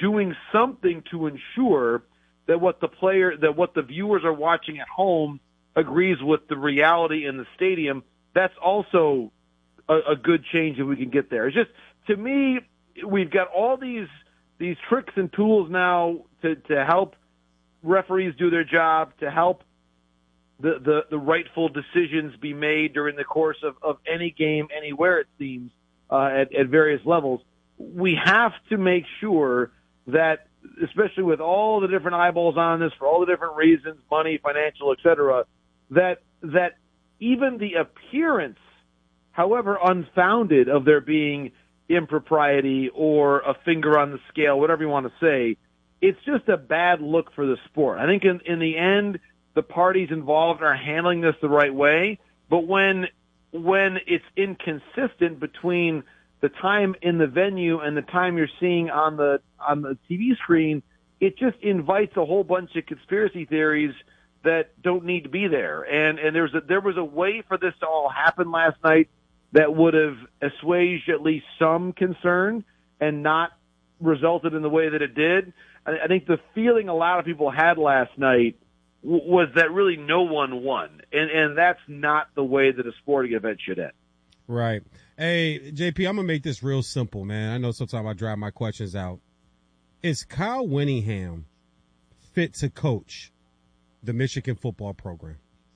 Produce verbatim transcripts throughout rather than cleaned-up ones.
doing something to ensure that what the player, that what the viewers are watching at home agrees with the reality in the stadium. That's also a, a good change if we can get there. It's just, to me, we've got all these these tricks and tools now to, to help referees do their job, to help the, the, the rightful decisions be made during the course of, of any game, anywhere it seems, uh, at, at various levels. We have to make sure that, especially with all the different eyeballs on this for all the different reasons, money, financial, et cetera, that that even the appearance, however unfounded, of there being impropriety or a finger on the scale, whatever you want to say, it's just a bad look for the sport. I think in, in the end, the parties involved are handling this the right way, but when when it's inconsistent between the time in the venue and the time you're seeing on the on the T V screen, it just invites a whole bunch of conspiracy theories that don't need to be there. And and there's a, there was a way for this to all happen last night that would have assuaged at least some concern and not resulted in the way that it did. I, I think the feeling a lot of people had last night w- was that really no one won, and and that's not the way that a sporting event should end. Right. Hey, J P, I'm going to make this real simple, man. I know sometimes I drive my questions out. Is Kyle Whittingham fit to coach the Michigan football program?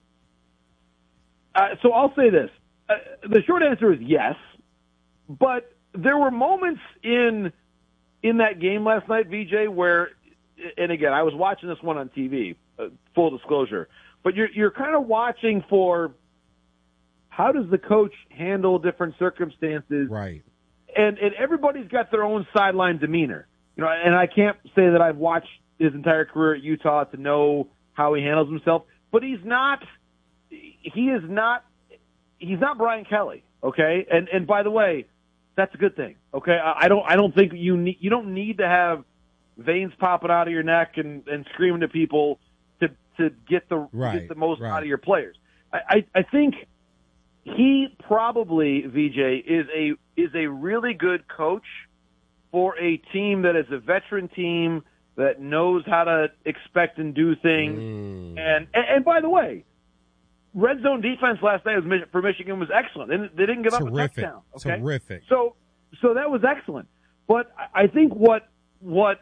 Uh, so I'll say this. Uh, the short answer is yes, but there were moments in in that game last night, V J, where, and again, I was watching this one on T V, uh, full disclosure, but you're you're kind of watching for how does the coach handle different circumstances? Right. And and everybody's got their own sideline demeanor. You know, and I can't say that I've watched his entire career at Utah to know how he handles himself, but he's not he is not he's not Brian Kelly, okay? And and by the way, that's a good thing. Okay? I, I don't I don't think you need you don't need to have veins popping out of your neck and, and screaming at people to to get the right, get the most right. out of your players. I, I, I think he probably, V J, is a is a really good coach for a team that is a veteran team that knows how to expect and do things. Mm. And, and and by the way, red zone defense last night was, for Michigan was excellent. They, they didn't give Terrific. up a touchdown. Okay? Terrific. So so that was excellent. But I think what what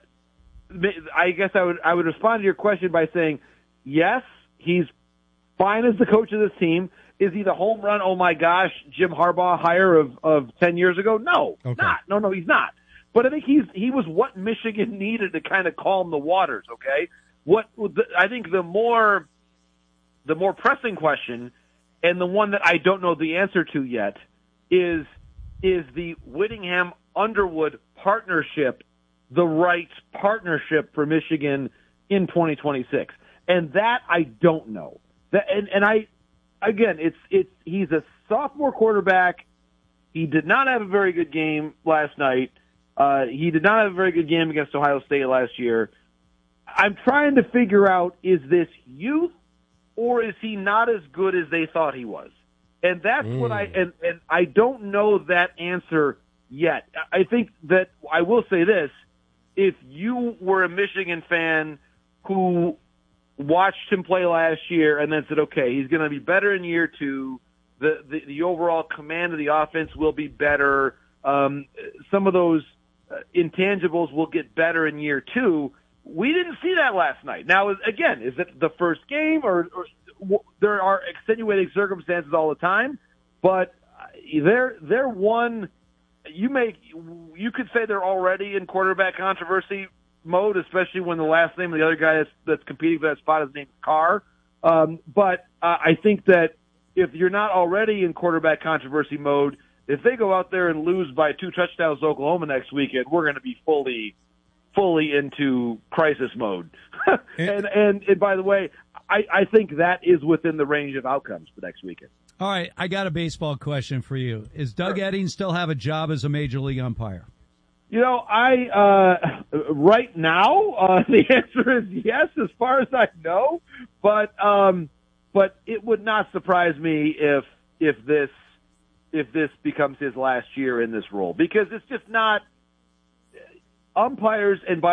I guess I would I would respond to your question by saying yes, he's fine as the coach of this team. Is he the home run, oh my gosh, Jim Harbaugh hire of, of ten years ago? No, okay. not. No, no, he's not. But I think he's he was what Michigan needed to kind of calm the waters, okay? What I think the more the more pressing question, and the one that I don't know the answer to yet, is is the Whittingham Underwood partnership the right partnership for Michigan in twenty twenty-six? And that I don't know. That and, and I Again, it's it's he's a sophomore quarterback. He did not have a very good game last night. Uh, he did not have a very good game against Ohio State last year. I'm trying to figure out, is this youth or is he not as good as they thought he was? And that's mm. what I and, and I don't know that answer yet. I think that I will say this: if you were a Michigan fan who watched him play last year and then said, okay, he's going to be better in year two. The, the, the overall command of the offense will be better. Um, some of those uh, intangibles will get better in year two. We didn't see that last night. Now, again, is it the first game or, or w- there are extenuating circumstances all the time, but they're, they're one, you make, you could say they're already in quarterback controversy mode, especially when the last name of the other guy that's, that's competing for that spot is named Carr. Um, but uh, I think that if you're not already in quarterback controversy mode, if they go out there and lose by two touchdowns to Oklahoma next weekend, we're going to be fully, fully into crisis mode. and, and and by the way, I, I think that is within the range of outcomes for next weekend. All right, I got a baseball question for you. Is Doug Sure. Edding still have a job as a major league umpire? You know, I uh, right now uh, the answer is yes, as far as I know. But um, but it would not surprise me if if this if this becomes his last year in this role, because it's just not umpires. And by